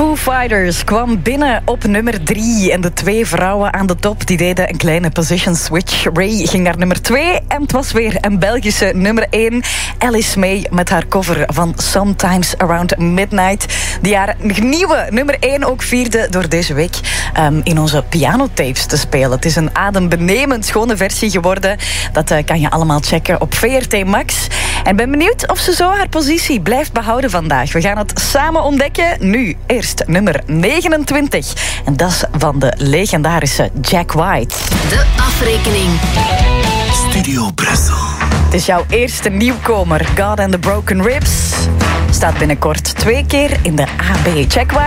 Foo Fighters kwam binnen op nummer 3. En de 2 vrouwen aan de top die deden een kleine position switch. Ray ging naar nummer 2 en het was weer een Belgische nummer 1. Alice May met haar cover van Sometimes Around Midnight. Die haar nieuwe nummer 1 ook vierde door deze week in onze pianotapes te spelen. Het is een adembenemend schone versie geworden. Dat kan je allemaal checken op VRT Max. En ben benieuwd of ze zo haar positie blijft behouden vandaag. We gaan het samen ontdekken. Nu eerst nummer 29. En dat is van de legendarische Jack White. De afrekening. Studio Brussel. Het is jouw eerste nieuwkomer. God and the Broken Ribs staat binnenkort 2 keer in de AB. Jack White.